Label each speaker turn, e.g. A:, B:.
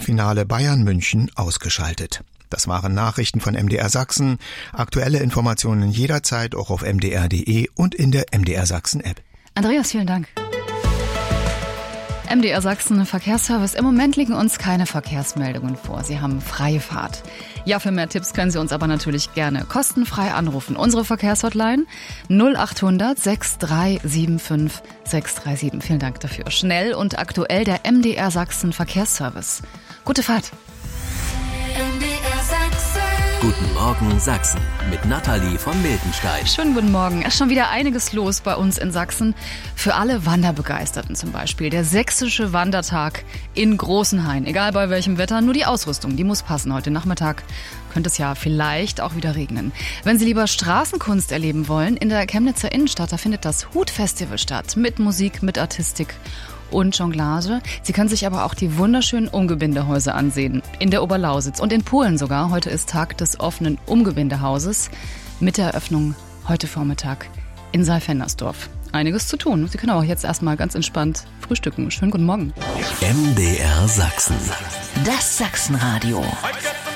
A: Pokalfinale Bayern München ausgeschaltet. Das waren Nachrichten von MDR Sachsen. Aktuelle Informationen jederzeit auch auf mdr.de und in der MDR Sachsen App.
B: Andreas, vielen Dank. MDR Sachsen Verkehrsservice. Im Moment liegen uns keine Verkehrsmeldungen vor. Sie haben freie Fahrt. Ja, für mehr Tipps können Sie uns aber natürlich gerne kostenfrei anrufen. Unsere Verkehrshotline 0800 6375 637. Vielen Dank dafür. Schnell und aktuell der MDR Sachsen Verkehrsservice. Gute Fahrt.
C: MDR Sachsen.
D: Guten Morgen Sachsen mit Nathalie von Miltenstein.
B: Schönen guten Morgen. Es ist schon wieder einiges los bei uns in Sachsen. Für alle Wanderbegeisterten zum Beispiel. Der sächsische Wandertag in Großenhain. Egal bei welchem Wetter, nur die Ausrüstung, die muss passen. Heute Nachmittag könnte es ja vielleicht auch wieder regnen. Wenn Sie lieber Straßenkunst erleben wollen, in der Chemnitzer Innenstadt, da findet das Hut-Festival statt. Mit Musik, mit Artistik und Jonglage. Sie können sich aber auch die wunderschönen Umgebindehäuser ansehen. In der Oberlausitz und in Polen sogar. Heute ist Tag des offenen Umgebindehauses mit der Eröffnung heute Vormittag in Saalfendersdorf. Einiges zu tun. Sie können auch jetzt erstmal ganz entspannt frühstücken. Schönen guten Morgen.
D: MDR Sachsen.
C: Das Sachsenradio.